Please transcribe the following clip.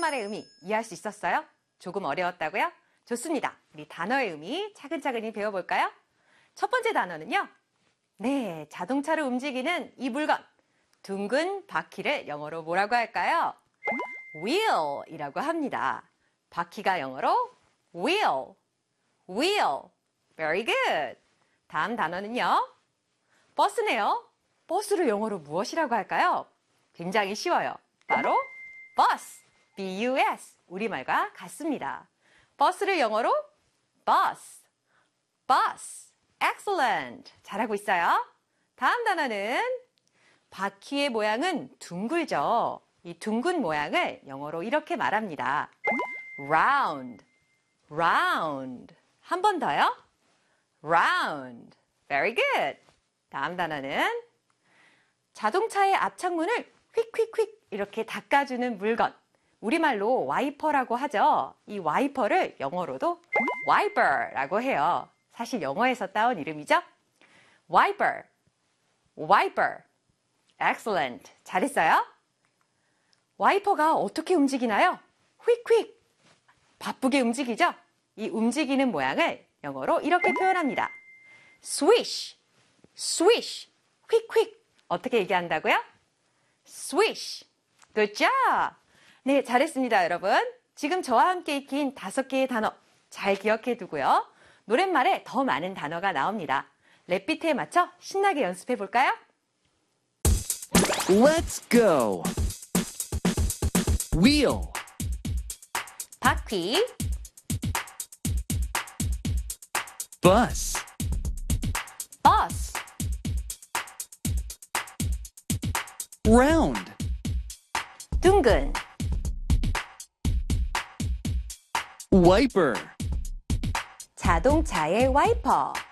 말의 의미 이해할 수 있었어요? 조금 어려웠다고요? 좋습니다. 우리 단어의 의미 차근차근히 배워볼까요? 첫 번째 단어는요. 네, 자동차를 움직이는 이 물건. 둥근 바퀴를 영어로 뭐라고 할까요? wheel이라고 합니다. 바퀴가 영어로 wheel. wheel. Very good. 다음 단어는요. 버스네요. 버스를 영어로 무엇이라고 할까요? 굉장히 쉬워요. 바로 bus. B-U-S. 우리말과 같습니다. 버스를 영어로 bus. bus. Excellent. 잘하고 있어요. 다음 단어는 바퀴의 모양은 둥글죠. 이 둥근 모양을 영어로 이렇게 말합니다. round. round. 한 번 더요. round. Very good. 다음 단어는 자동차의 앞창문을 휙휙휙 이렇게 닦아주는 물건. 우리말로 와이퍼라고 하죠. 이 와이퍼를 영어로도 wiper라고 해요. 사실 영어에서 따온 이름이죠. wiper. wiper. Excellent. 잘했어요. 와이퍼가 어떻게 움직이나요? 휙휙. 바쁘게 움직이죠? 이 움직이는 모양을 영어로 이렇게 표현합니다. swish. swish. 휙휙. 어떻게 얘기한다고요? swish. Good job. 네, 잘했습니다, 여러분. 지금 저와 함께 익힌 5개의 단어 잘 기억해 두고요. 노랫말에 더 많은 단어가 나옵니다. 랩비트에 맞춰 신나게 연습해 볼까요? Let's go. Wheel. 바퀴, Bus. bus, Round. 둥근, Wiper. 자동차의 와이퍼,